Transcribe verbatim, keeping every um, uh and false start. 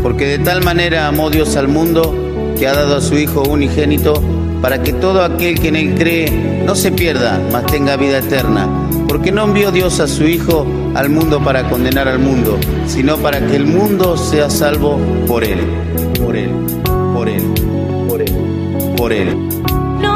Porque de tal manera amó Dios al mundo, que ha dado a su Hijo unigénito, para que todo aquel que en él cree no se pierda, mas tenga vida eterna. Porque no envió Dios a su Hijo al mundo para condenar al mundo, sino para que el mundo sea salvo por él. Por él, por él, por él, por él.